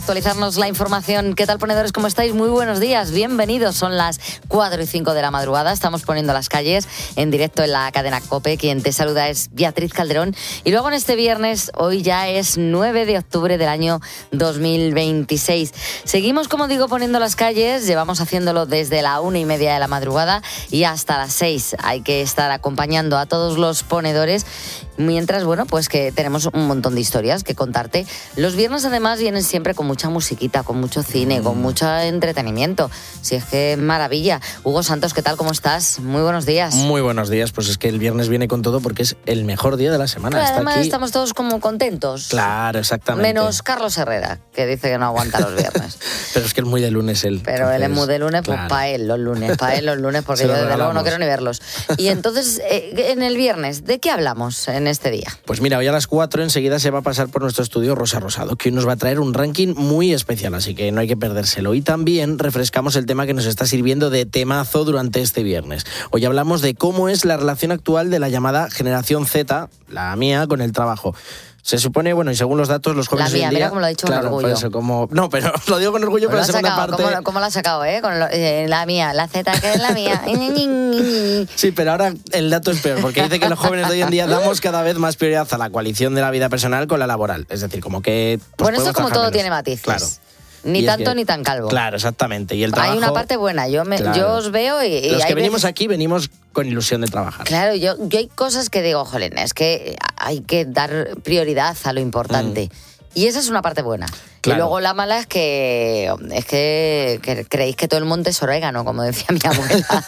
actualizarnos la información. ¿Qué tal, ponedores? ¿Cómo estáis? Muy buenos días, bienvenidos. Son las 4:05 de la madrugada. Estamos poniendo las calles en directo en la cadena COPE. Quien te saluda es Beatriz Calderón. Y luego en este viernes, hoy ya es 9 de octubre del año 2026. Seguimos, como digo, poniendo las calles. Llevamos haciéndolo desde la 1:30 de la madrugada y hasta las 6. Hay que estar acompañando a todos los ponedores. Mientras, bueno, pues que tenemos un montón de historias que contarte. Los viernes, además, vienen siempre con mucha musiquita, con mucho cine, con mucho entretenimiento. Si es que maravilla. Hugo Santos, ¿qué tal? ¿Cómo estás? Muy buenos días. Muy buenos días. Pues es que el viernes viene con todo porque es el mejor día de la semana. Pero además estamos todos como contentos. Claro, exactamente. Menos Carlos Herrera, que dice que no aguanta los viernes. Pero es que es muy de lunes él. Pero entonces, él es muy de lunes, pues claro. Para él los lunes, porque yo desde luego no quiero ni verlos. Y entonces, en el viernes, ¿de qué hablamos en este día? Pues mira, hoy a las 4 enseguida se va a pasar por nuestro estudio Rosa Rosado, que hoy nos va a traer un ranking muy especial, así que no hay que perdérselo. Y también refrescamos el tema que nos está sirviendo de temazo durante este viernes. Hoy hablamos de cómo es la relación actual de la llamada generación Z, la mía, con el trabajo. Se supone, bueno, y según los datos, los jóvenes la mía, hoy en día, mira cómo lo ha dicho claro, con orgullo. Eso, no, pero lo digo con orgullo, pero la segunda parte... ¿Cómo lo ha sacado, Con la mía, la Z que es la mía. Sí, pero ahora el dato es peor, porque dice que los jóvenes de hoy en día damos cada vez más prioridad a la coalición de la vida personal con la laboral. Es decir, como que... Pues, bueno, esto como todo menos. Tiene matices. Claro. Ni tanto ni tan calvo. Claro, exactamente. Y el trabajo, hay una parte buena, yo os veo y los que venimos veces... aquí venimos con ilusión de trabajar. Claro, yo hay cosas que digo, jolín, es que hay que dar prioridad a lo importante. Y esa es una parte buena. Claro. Y luego la mala es que creéis que todo el monte es orégano, como decía mi abuela.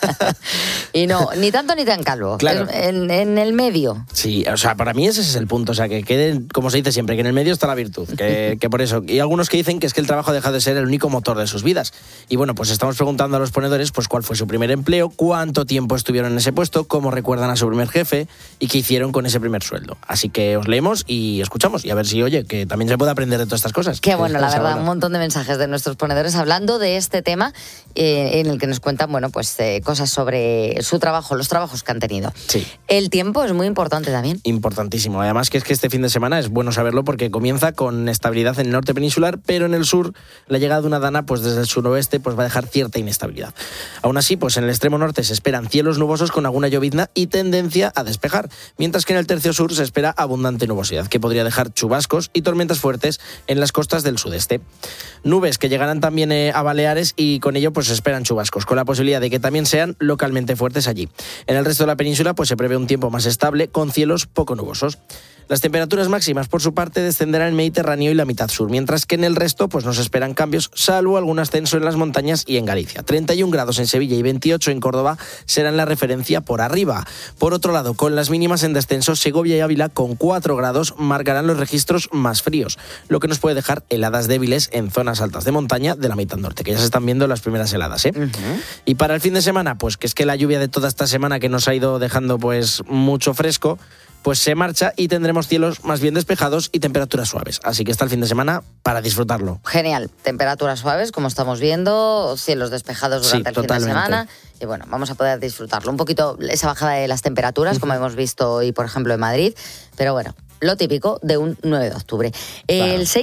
Y no, ni tanto ni tan calvo. Claro. En el medio. Sí, o sea, para mí ese es el punto. O sea, que quede, como se dice siempre, que en el medio está la virtud. Que por eso. Y algunos que dicen que es que el trabajo ha dejado de ser el único motor de sus vidas. Y bueno, pues estamos preguntando a los ponedores pues cuál fue su primer empleo, cuánto tiempo estuvieron en ese puesto, cómo recuerdan a su primer jefe y qué hicieron con ese primer sueldo. Así que os leemos y escuchamos. Y a ver si, oye, que también se puede aprender de todas estas cosas. Qué bueno, la verdad, un montón de mensajes de nuestros ponedores hablando de este tema en el que nos cuentan, bueno, pues cosas sobre su trabajo, los trabajos que han tenido. Sí. El tiempo es muy importante también. Importantísimo. Además que es que este fin de semana es bueno saberlo porque comienza con estabilidad en el norte peninsular, pero en el sur la llegada de una dana pues desde el suroeste pues va a dejar cierta inestabilidad. Aún así, pues en el extremo norte se esperan cielos nubosos con alguna llovizna y tendencia a despejar, mientras que en el tercio sur se espera abundante nubosidad, que podría dejar chubascos y tormentas fuertes en las costas del sudeste. Nubes que llegarán también a Baleares y con ello pues se esperan chubascos, con la posibilidad de que también sean localmente fuertes allí. En el resto de la península pues se prevé un tiempo más estable con cielos poco nubosos. Las temperaturas máximas, por su parte, descenderán en el Mediterráneo y la mitad sur, mientras que en el resto pues no se esperan cambios, salvo algún ascenso en las montañas y en Galicia. 31 grados en Sevilla y 28 en Córdoba serán la referencia por arriba. Por otro lado, con las mínimas en descenso, Segovia y Ávila con 4 grados marcarán los registros más fríos, lo que nos puede dejar heladas débiles en zonas altas de montaña de la mitad norte, que ya se están viendo las primeras heladas, ¿eh? Y para el fin de semana, pues que es que la lluvia de toda esta semana que nos ha ido dejando pues mucho fresco, pues se marcha y tendremos cielos más bien despejados y temperaturas suaves. Así que está el fin de semana para disfrutarlo. Genial. Temperaturas suaves, como estamos viendo, cielos despejados durante el fin de semana. Y bueno, vamos a poder disfrutarlo. Un poquito esa bajada de las temperaturas, como hemos visto hoy, por ejemplo, en Madrid. Pero bueno, lo típico de un 9 de octubre. Claro. El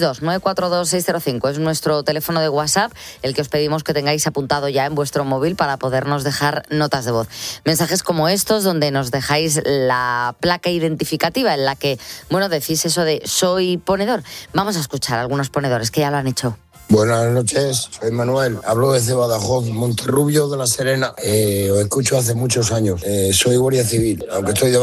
662-942-605 es nuestro teléfono de WhatsApp, el que os pedimos que tengáis apuntado ya en vuestro móvil para podernos dejar notas de voz. Mensajes como estos, donde nos dejáis la placa identificativa en la que, bueno, decís eso de soy ponedor. Vamos a escuchar a algunos ponedores que ya lo han hecho. Buenas noches, soy Manuel, hablo desde Badajoz, Monterrubio de la Serena. Os escucho hace muchos años. Soy guardia civil, aunque estoy de